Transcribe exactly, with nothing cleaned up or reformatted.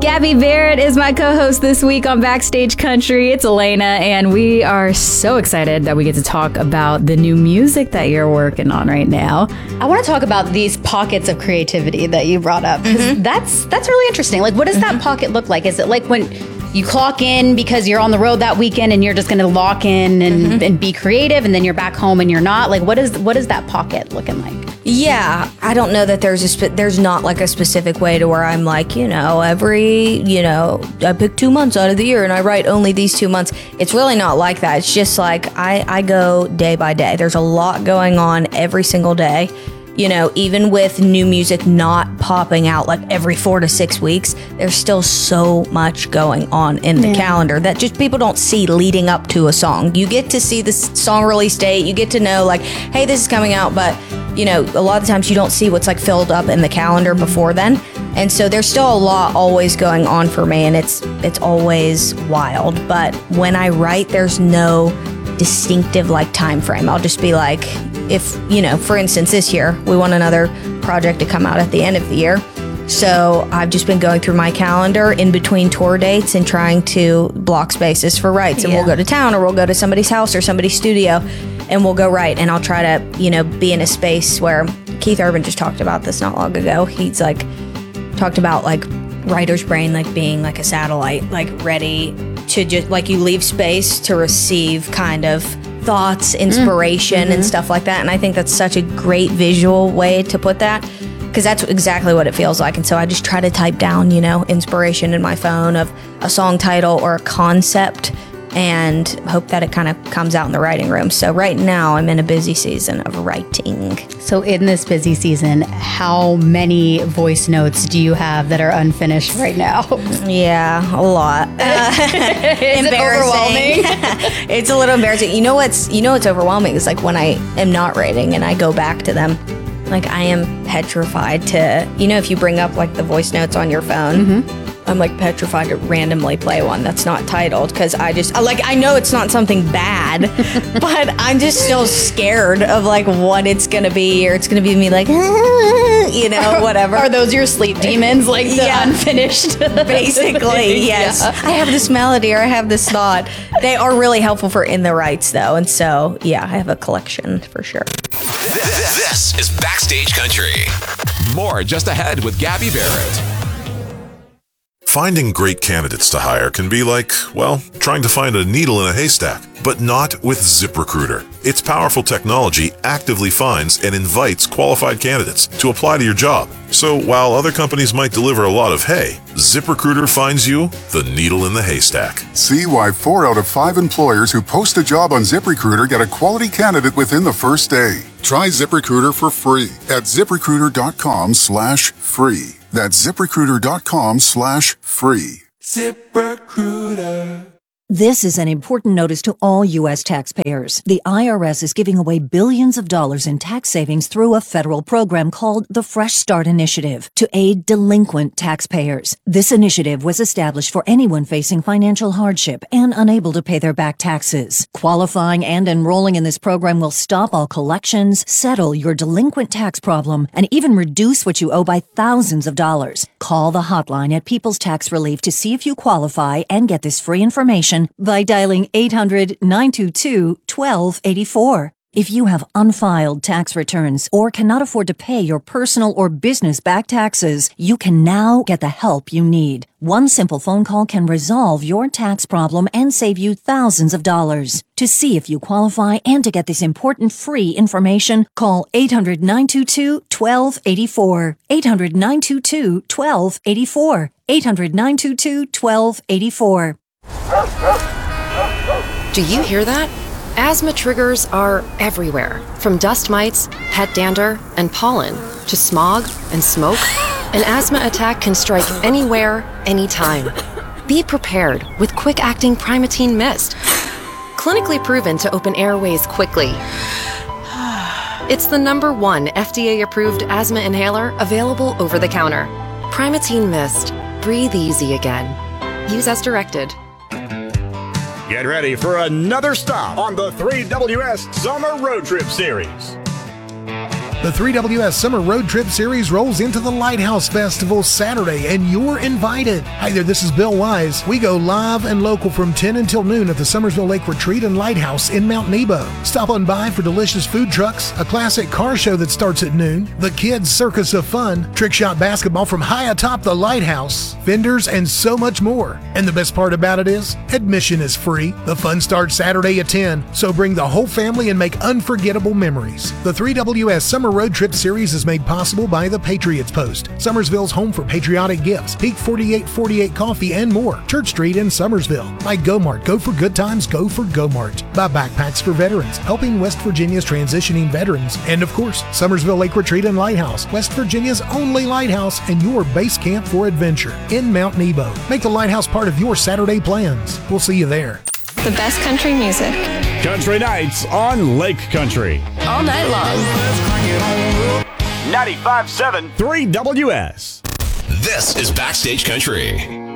Gabby Barrett is my co-host this week on Backstage Country. It's Elena, and we are so excited that we get to talk about the new music that you're working on right now. I want to talk about these pockets of creativity that you brought up, because mm-hmm. that's that's really interesting. Like, what does mm-hmm. that pocket look like? Is it like when you clock in because you're on the road that weekend and you're just going to lock in and, mm-hmm. and be creative, and then you're back home and you're not? Like, what is what is that pocket looking like? Yeah, I don't know that there's a spe- there's not like a specific way to where I'm like, you know, every, you know, I pick two months out of the year and I write only these two months. It's really not like that. It's just like I, I go day by day. There's a lot going on every single day. You know, even with new music not popping out like every four to six weeks, there's still so much going on in the yeah. calendar that just people don't see leading up to a song. You get to see the song release date. You get to know like, hey, this is coming out. But, you know, a lot of the times you don't see what's like filled up in the calendar before then. And so there's still a lot always going on for me, and it's it's always wild. But when I write, there's no distinctive like time frame. I'll just be like, if, you know, for instance, this year, we want another project to come out at the end of the year. So I've just been going through my calendar in between tour dates and trying to block spaces for writes. And yeah. we'll go to town, or we'll go to somebody's house or somebody's studio, and we'll go write. And I'll try to, you know, be in a space where Keith Urban just talked about this not long ago. He's like, talked about like writer's brain, like being like a satellite, like ready to just, like you leave space to receive kind of thoughts, inspiration, mm-hmm. and stuff like that. And I think that's such a great visual way to put that, because that's exactly what it feels like. And so I just try to type down, you know, inspiration in my phone of a song title or a concept, and hope that it kind of comes out in the writing room. So right now I'm in a busy season of writing. So in this busy season, how many voice notes do you have that are unfinished right now? Yeah, a lot. Uh, Is it overwhelming? It's a little embarrassing. You know what's you know what's overwhelming is like when I am not writing and I go back to them. Like I am petrified to, you know, if you bring up like the voice notes on your phone, mm-hmm. I'm like petrified to randomly play one that's not titled, because I just, like, I know it's not something bad, but I'm just still scared of like what it's going to be, or it's going to be me like, you know, whatever. Are those your sleep demons, like the yeah. unfinished? Basically, yes. Yeah. I have this melody, or I have this thought. They are really helpful for in the writes though. And so, yeah, I have a collection for sure. This is Backstage Country. More just ahead with Gabby Barrett. Finding great candidates to hire can be like, well, trying to find a needle in a haystack, but not with ZipRecruiter. Its powerful technology actively finds and invites qualified candidates to apply to your job. So while other companies might deliver a lot of hay, ZipRecruiter finds you the needle in the haystack. See why four out of five employers who post a job on ZipRecruiter get a quality candidate within the first day. Try ZipRecruiter for free at ZipRecruiter.com slash free. That's ZipRecruiter.com slash free. ZipRecruiter. This is an important notice to all U S taxpayers. The I R S is giving away billions of dollars in tax savings through a federal program called the Fresh Start Initiative to aid delinquent taxpayers. This initiative was established for anyone facing financial hardship and unable to pay their back taxes. Qualifying and enrolling in this program will stop all collections, settle your delinquent tax problem, and even reduce what you owe by thousands of dollars. Call the hotline at People's Tax Relief to see if you qualify and get this free information by dialing eight hundred, nine two two, one two eight four. If you have unfiled tax returns or cannot afford to pay your personal or business back taxes, you can now get the help you need. One simple phone call can resolve your tax problem and save you thousands of dollars. To see if you qualify and to get this important free information, call eight hundred, nine two two, one two eight four. eight hundred, nine two two, one two eight four. eight hundred, nine two two, one two eight four. Do you hear that? Asthma triggers are everywhere, from dust mites, pet dander, and pollen, to smog and smoke. An asthma attack can strike anywhere, anytime. Be prepared with quick-acting Primatene Mist. Clinically proven to open airways quickly. It's the number one F D A-approved asthma inhaler available over the counter. Primatene Mist. Breathe easy again. Use as directed. Get ready for another stop on the three W S Summer Road Trip Series. The three W S Summer Road Trip Series rolls into the Lighthouse Festival Saturday, and you're invited. Hi there, this is Bill Wise. We go live and local from ten until noon at the Summersville Lake Retreat and Lighthouse in Mount Nebo. Stop on by for delicious food trucks, a classic car show that starts at noon, the Kids Circus of Fun, trick shot basketball from high atop the lighthouse, vendors, and so much more. And the best part about it is, admission is free. The fun starts Saturday at ten, so bring the whole family and make unforgettable memories. The three W S Summer Road Trip Series is made possible by the Patriots Post, Summersville's home for patriotic gifts, Peak forty-eight forty-eight Coffee, and more. Church Street in Summersville. By GoMart, go for good times, go for GoMart. By Backpacks for Veterans, helping West Virginia's transitioning veterans. And of course, Summersville Lake Retreat and Lighthouse, West Virginia's only lighthouse and your base camp for adventure in Mount Nebo. Make the lighthouse part of your Saturday plans. We'll see you there. The best country music. Country Nights on Lake Country. All night long. ninety-five point seven three W S. This is Backstage Country.